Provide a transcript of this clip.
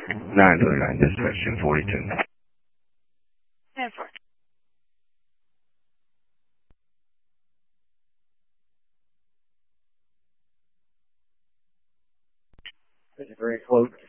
939, dispatch 242. Never. It's a very close